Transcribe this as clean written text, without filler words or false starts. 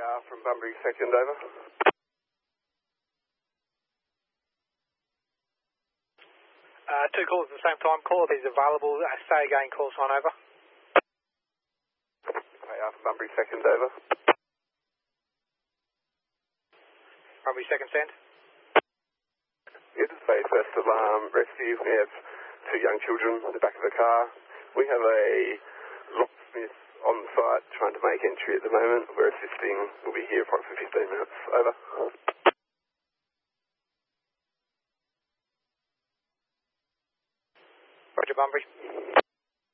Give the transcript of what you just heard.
AR from Bunbury, second, over. Two calls at the same time. Call if he's available. Say again, call sign over. AR from Bunbury, second, over. Bunbury, second, send. Yeah, just say first alarm, rescue. We have two young children in the back of the car. We have a locksmith on site trying to make entry at the moment. We're assisting. We'll be here approximately 15 minutes. Over. Roger, Bunbury.